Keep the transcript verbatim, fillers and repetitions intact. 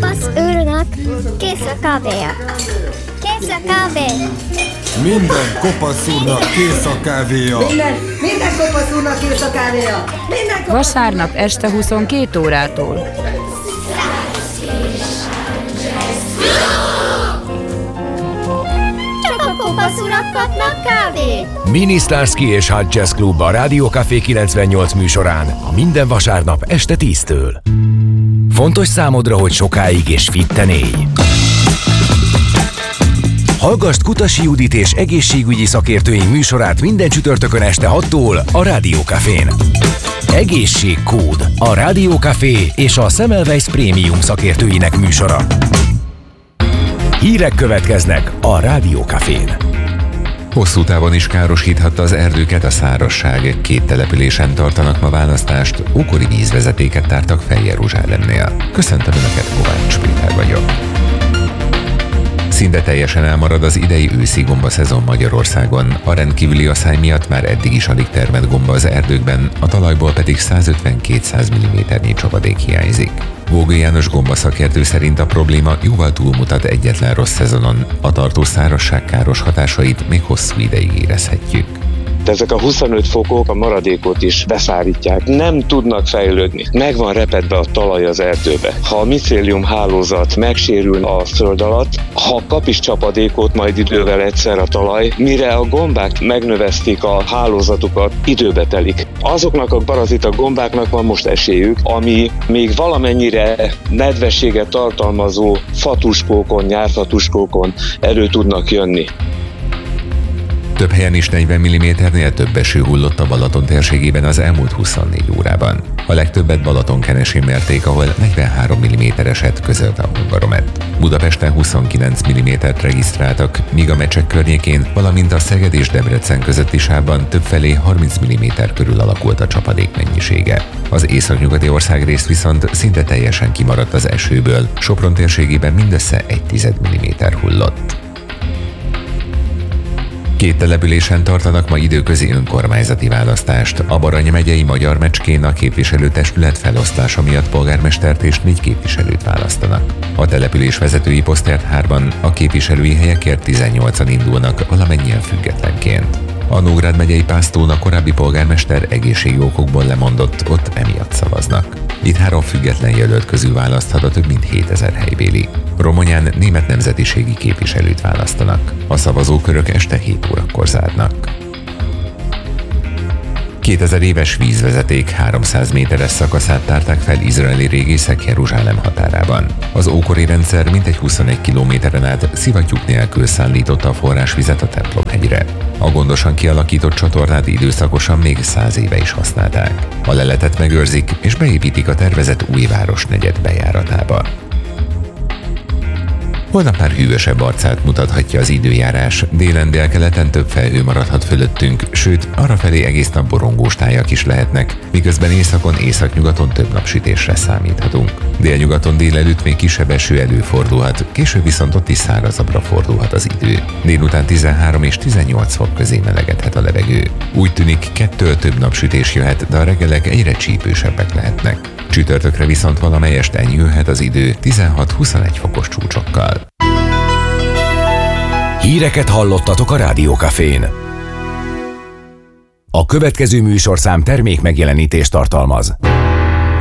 kopasz őrnek kész a kávéja. Kész a kávé. Minden kopasz úrnak kész a kávéja. Minden, minden kopasz úrnak kész a kávéja. Minden kopasz... Vasárnap este huszonkét órától. Csak a kopasz urak kapnak kávét. Mini Starsky és Hot Jazz Club a Rádió Café kilencvennyolc műsorán a minden vasárnap este tíztől. Fontos számodra, hogy sokáig és fitten élj. Hallgasd Kutasi Judit és egészségügyi szakértőink műsorát minden csütörtökön este hattól a Rádió Cafén. Egészségkód, a Rádió Café és a Semmelweis Prémium szakértőinek műsora. Hírek következnek a Rádió Cafén. Hosszú távon is károsíthatta az erdőket a szárazság. Két településen tartanak ma választást, ókori vízvezetéket tártak fel Jeruzsálemnél. Köszöntöm Önöket, Kovács Péter vagyok. Szinte teljesen elmarad az idei őszi gombaszezon Magyarországon. A rendkívüli asszály miatt már eddig is alig termett gomba az erdőkben, a talajból pedig százötven-kétszáz milliméternyi csapadék hiányzik. Vógő János gombaszakértő szerint a probléma jóval túlmutat egyetlen rossz szezonon. A tartós szárazság káros hatásait még hosszú ideig érezhetjük. De ezek a huszonöt fokok a maradékot is beszárítják. Nem tudnak fejlődni. Meg van repedve a talaj az erdőbe. Ha a micélium hálózat megsérül a föld alatt, ha kap is csapadékot majd idővel egyszer a talaj, mire a gombák megnövesztik a hálózatukat, időbe telik. Azoknak a parazita gombáknak van most esélyük, ami még valamennyire nedvességet tartalmazó fatuskókon, nyárfatuskókon elő tudnak jönni. Több helyen is negyven milliméternél több eső hullott a Balaton térségében az elmúlt huszonnégy órában. A legtöbbet Balatonkenesén mérték, ahol negyvenhárom milliméter esett, közölte a Hungaromet. Budapesten huszonkilenc millimétert regisztráltak, míg a Mecsek környékén, valamint a Szeged és Debrecen közötti sávban többfelé harminc milliméter körül alakult a csapadék mennyisége. Az északnyugati országrészt viszont szinte teljesen kimaradt az esőből, Sopron térségében mindössze egy tized milliméter hullott. Két településen tartanak ma időközi önkormányzati választást. A Barany megyei Magyar Mecskén a képviselőtestület felosztása miatt polgármestert és négy képviselőt választanak. A település vezetői posztért hárman, a képviselői helyekért tizennyolcan indulnak, valamennyien függetlenként. A Nógrád megyei Pásztón a korábbi polgármester egészségi okokból lemondott, ott emiatt szavaznak. Itt három független jelölt közül választhat a több mint hétezer helybéli. Romonyán német nemzetiségi képviselőt választanak. A szavazókörök este hét órakor zárnak. kétezer éves vízvezeték háromszáz méteres szakaszát tárták fel izraeli régészek Jeruzsálem határában. Az ókori rendszer mintegy huszonegy kilométeren át szivattyúk nélkül szállította a forrásvizet a templomhegyre. A gondosan kialakított csatornát időszakosan még száz éve is használták. A leletet megőrzik és beépítik a tervezett új városnegyed bejáratába. Holnap már hűvösebb arcát mutathatja az időjárás, délen délkeleten több felhő maradhat fölöttünk, sőt, arrafelé egész nap borongós tájak is lehetnek, miközben északon, északnyugaton több napsütésre számíthatunk. Délnyugaton délelőtt még kisebb eső előfordulhat, később viszont ott is szárazabbra fordulhat az idő. Délután tizenhárom és tizennyolc fok közé melegedhet a levegő. Úgy tűnik, kettől több napsütés jöhet, de a reggelek egyre csípősebbek lehetnek. Csütörtökre viszont valamelyest enyhülhet az idő tizenhat-huszonegy fokos csúcsokkal. Híreket hallottatok a Rádió Cafén. A következő műsorszám termék megjelenítést tartalmaz.